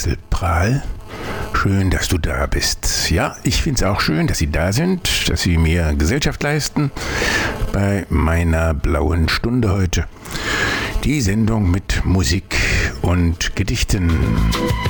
Axel Prahl. Schön, dass du da bist. Ja, ich finde es auch schön, dass Sie da sind, dass Sie mir Gesellschaft leisten bei meiner blauen Stunde heute. Die Sendung mit Musik und Gedichten.